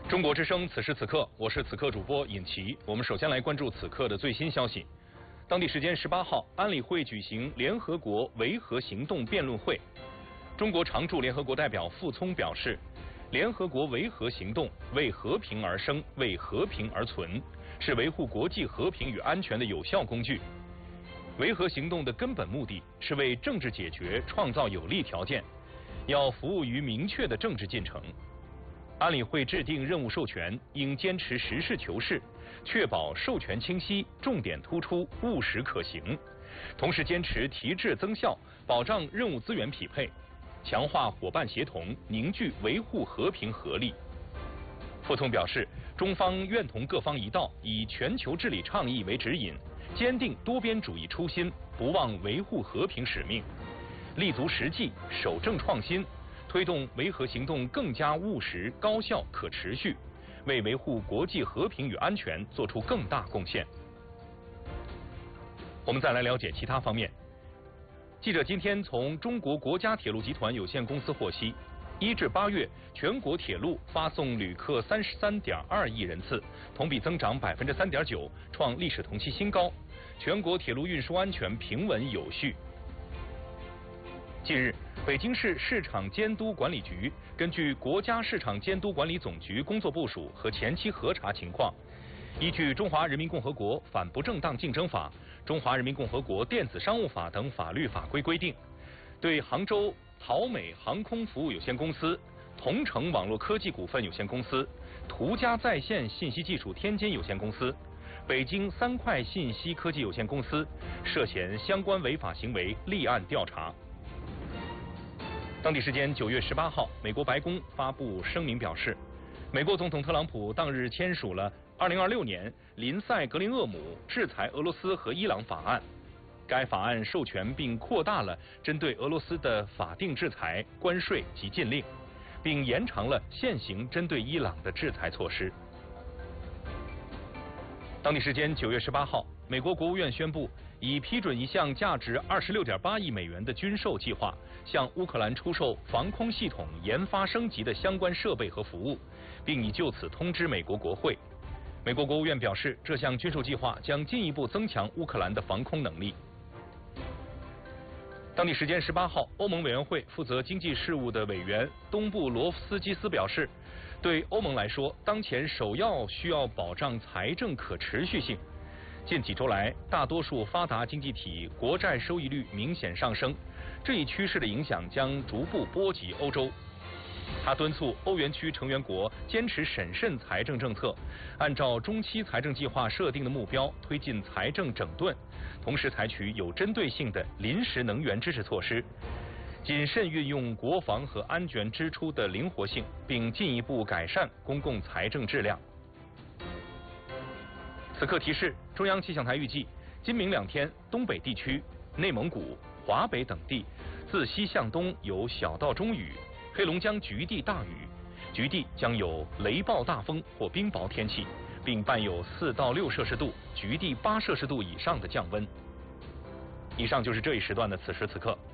中国之声，此时此刻，我是此刻主播尹奇。我们首先来关注此刻的最新消息。当地时间18号，安理会举行联合国维和行动辩论会。中国常驻联合国代表傅聪表示，联合国维和行动为和平而生，为和平而存，是维护国际和平与安全的有效工具。维和行动的根本目的是为政治解决创造有利条件，要服务于明确的政治进程。安理会制定任务授权应坚持实事求是，确保授权清晰、重点突出、务实可行，同时坚持提质增效，保障任务资源匹配，强化伙伴协同，凝聚维护和平合力。傅聪表示，中方愿同各方一道，以全球治理倡议为指引，坚定多边主义初心，不忘维护和平使命，立足实际，守正创新，推动维和行动更加务实、高效、可持续，为维护国际和平与安全做出更大贡献。我们再来了解其他方面。记者今天从中国国家铁路集团有限公司获悉，1至8月全国铁路发送旅客33.2亿人次，同比增长3.9%，创历史同期新高。全国铁路运输安全平稳有序。近日，北京市市场监督管理局根据国家市场监督管理总局工作部署和前期核查情况，依据《中华人民共和国反不正当竞争法》、《中华人民共和国电子商务法》等法律法规规定，对杭州陶美航空服务有限公司、同城网络科技股份有限公司、途家在线信息技术天津有限公司、北京3快信息科技有限公司涉嫌相关违法行为立案调查。当地时间9月18号，美国白宫发布声明表示，美国总统特朗普当日签署了2026年林赛格林厄姆制裁俄罗斯和伊朗法案。该法案授权并扩大了针对俄罗斯的法定制裁、关税及禁令，并延长了现行针对伊朗的制裁措施。当地时间9月18号，美国国务院宣布，已批准一项价值26.8亿美元的军售计划，向乌克兰出售防空系统研发升级的相关设备和服务，并已就此通知美国国会。美国国务院表示，这项军售计划将进一步增强乌克兰的防空能力。当地时间18号，欧盟委员会负责经济事务的委员东布罗夫斯基斯表示，对欧盟来说，当前首要需要保障财政可持续性。近几周来，大多数发达经济体国债收益率明显上升，这一趋势的影响将逐步波及欧洲。他敦促欧元区成员国坚持审慎财政政策，按照中期财政计划设定的目标推进财政整顿，同时采取有针对性的临时能源支持措施，谨慎运用国防和安全支出的灵活性，并进一步改善公共财政质量。此刻提示，中央气象台预计，今明2天，东北地区、内蒙古、华北等地自西向东有小到中雨，黑龙江局地大雨，局地将有雷暴大风或冰雹天气，并伴有4到6摄氏度，局地8摄氏度以上的降温。以上就是这一时段的此时此刻。